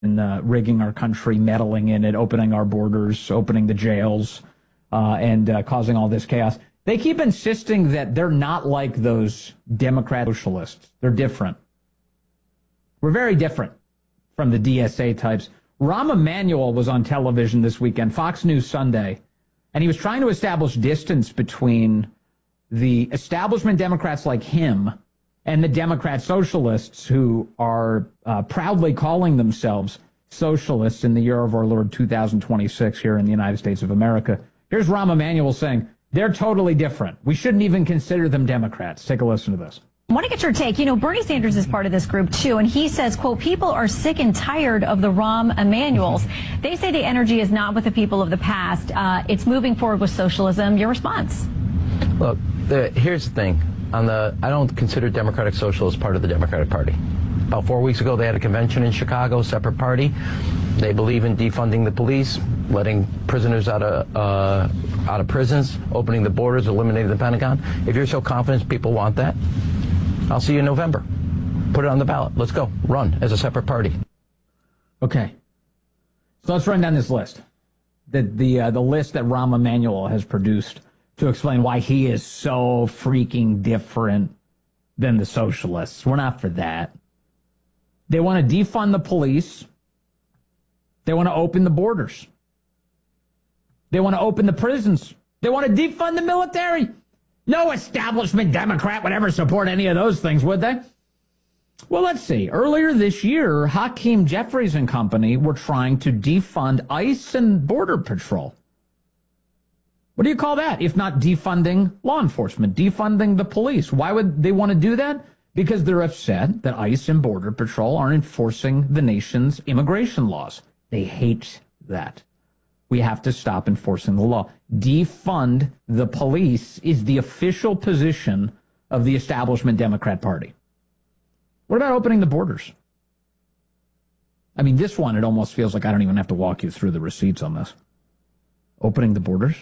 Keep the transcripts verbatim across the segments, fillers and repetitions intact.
and uh, rigging our country, meddling in it, opening our borders, opening the jails, uh, and uh, causing all this chaos. They keep insisting that they're not like those Democrat socialists. They're different. We're very different from the D S A types. Rahm Emanuel was on television this weekend, Fox News Sunday, and he was trying to establish distance between the establishment Democrats like him and the Democrat socialists who are uh, proudly calling themselves socialists in the year of our Lord two thousand twenty-six here in the United States of America. Here's Rahm Emanuel saying they're totally different. We shouldn't even consider them Democrats. Take a listen to this. I want to get your take. You know, Bernie Sanders is part of this group, too, and he says, quote, people are sick and tired of the Rahm Emanuels. They say the energy is not with the people of the past. Uh, it's moving forward with socialism. Your response? Look, the, here's the thing. On the, I don't consider Democratic Socialists part of the Democratic Party. About four weeks ago, they had a convention in Chicago, separate party. They believe in defunding the police, letting prisoners out of uh, out of prisons, opening the borders, eliminating the Pentagon. If you're so confident people want that, I'll see you in November. Put it on the ballot. Let's go. Run as a separate party. Okay. So let's run down this list. The the uh, the list that Rahm Emanuel has produced to explain why he is so freaking different than the socialists. We're not for that. They want to defund the police. They want to open the borders. They want to open the prisons. They want to defund the military. No establishment Democrat would ever support any of those things, would they? Well, let's see. Earlier this year, Hakeem Jeffries and company were trying to defund ICE and Border Patrol. What do you call that if not defunding law enforcement, defunding the police? Why would they want to do that? Because they're upset that ICE and Border Patrol aren't enforcing the nation's immigration laws. They hate that. We have to stop enforcing the law. Defund the police is the official position of the establishment Democrat Party. What about opening the borders? I mean, this one, it almost feels like I don't even have to walk you through the receipts on this. Opening the borders?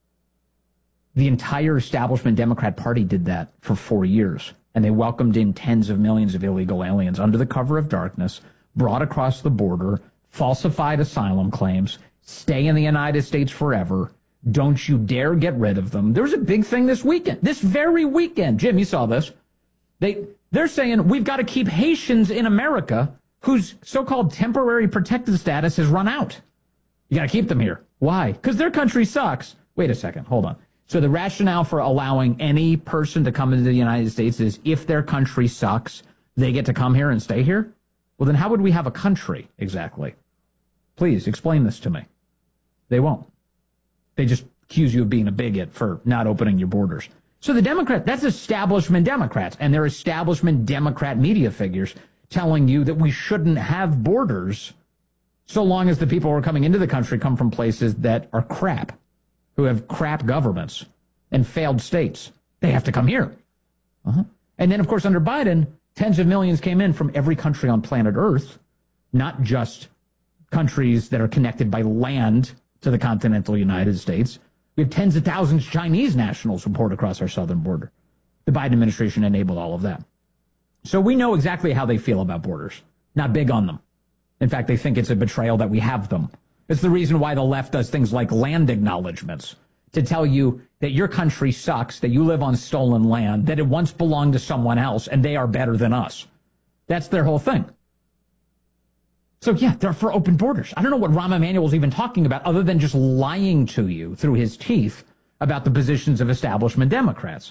The entire establishment Democrat Party did that for four years, and they welcomed in tens of millions of illegal aliens under the cover of darkness, brought across the border, falsified asylum claims, stay in the United States forever. Don't you dare get rid of them. There was a big thing this weekend, this very weekend. Jim, you saw this. They, they're saying we've got to keep Haitians in America whose so-called temporary protected status has run out. You got to keep them here. Why? Because their country sucks. Wait a second. Hold on. So the rationale for allowing any person to come into the United States is if their country sucks, they get to come here and stay here? Well, then how would we have a country exactly? Please explain this to me. They won't. They just accuse you of being a bigot for not opening your borders. So the Democrat, that's establishment Democrats, and they're establishment Democrat media figures telling you that we shouldn't have borders so long as the people who are coming into the country come from places that are crap, who have crap governments and failed states. They have to come here. Uh-huh. And then, of course, under Biden, tens of millions came in from every country on planet Earth, not just countries that are connected by land to the continental United States. We have tens of thousands of Chinese nationals who poured across our southern border. The Biden administration enabled all of that. So we know exactly how they feel about borders. Not big on them. In fact, they think it's a betrayal that we have them. It's the reason why the left does things like land acknowledgments, to tell you that your country sucks, that you live on stolen land, that it once belonged to someone else, and they are better than us. That's their whole thing. So, yeah, they're for open borders. I don't know what Rahm Emanuel's even talking about other than just lying to you through his teeth about the positions of establishment Democrats.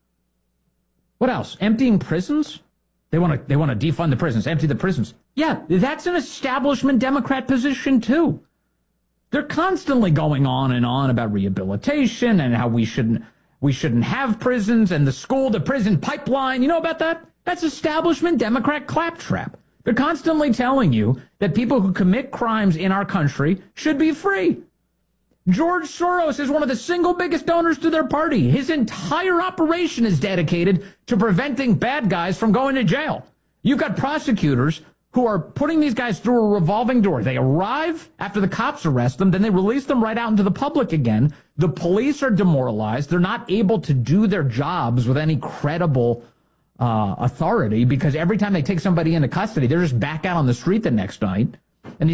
What else? Emptying prisons? They want to they want to defund the prisons, empty the prisons. Yeah, that's an establishment Democrat position, too. They're constantly going on and on about rehabilitation and how we shouldn't we shouldn't have prisons and the school to prison pipeline. You know about that? That's establishment Democrat claptrap. They're constantly telling you that people who commit crimes in our country should be free. George Soros is one of the single biggest donors to their party. His entire operation is dedicated to preventing bad guys from going to jail. You've got prosecutors who are putting these guys through a revolving door. They arrive after the cops arrest them, then they release them right out into the public again. The police are demoralized. They're not able to do their jobs with any credible uh, authority because every time they take somebody into custody, they're just back out on the street the next night.